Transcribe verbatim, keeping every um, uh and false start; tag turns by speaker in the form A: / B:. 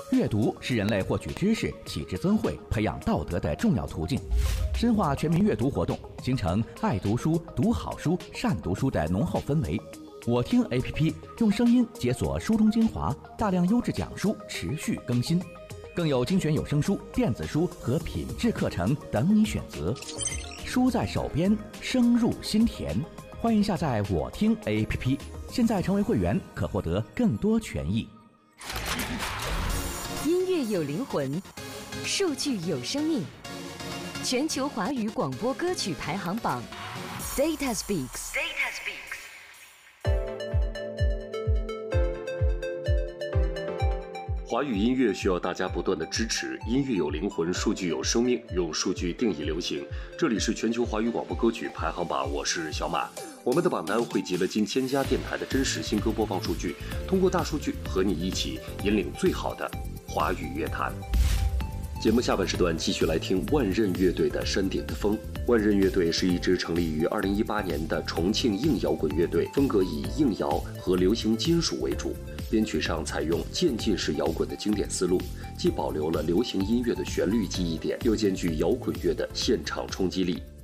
A: 阅读是人类获取知识、启智增慧、培养道德的重要途径。深化全民阅读活动，形成爱读书、读好书、善读书的浓厚氛围。我听 A P P 用声音解锁书中精华，大量优质讲书持续更新，更有精选有声书、电子书和品质课程等你选择。书在手边，声入心田。欢迎下载我听 A P P， 现在成为会员可获得更多权益。
B: 音乐有灵魂，数据有生命。全球华语广播歌曲排行榜 Data Speaks。Data Speaks。
C: 华语音乐需要大家不断的支持，音乐有灵魂，数据有生命，用数据定义流行。这里是全球华语广播歌曲排行榜，我是小马。我们的榜单汇集了近千家电台的真实新歌播放数据，通过大数据和你一起引领最好的华语乐坛。节目下半时段继续来听万仞乐队的《山顶的风》。万仞乐队是一支成立于二零一八年的重庆硬摇滚乐队，风格以硬摇和流行金属为主，编曲上采用渐进式摇滚的经典思路，既保留了流行音乐的旋律记忆点，又兼具摇滚乐的现场冲击力。